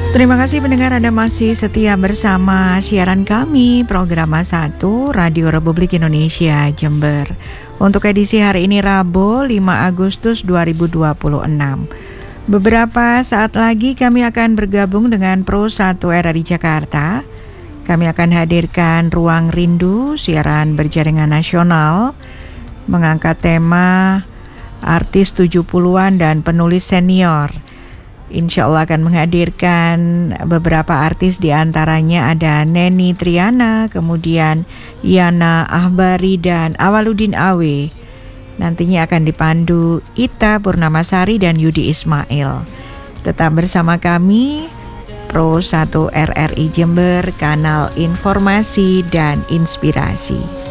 Terima kasih pendengar, Anda masih setia bersama siaran kami program A1 Radio Republik Indonesia Jember. Untuk edisi hari ini Rabu 5 Agustus 2026. Beberapa saat lagi kami akan bergabung dengan Pro 1 RRI Jakarta. Kami akan hadirkan Ruang Rindu, siaran berjaringan nasional, mengangkat tema artis 70-an dan penulis senior. Insya Allah akan menghadirkan beberapa artis, diantaranya ada Neni Triana, kemudian Yana Ahbari dan Awaludin Awe. Nantinya akan dipandu Ita Purnamasari dan Yudi Ismail. Tetap bersama kami, Pro 1 RRI Jember, kanal informasi dan inspirasi.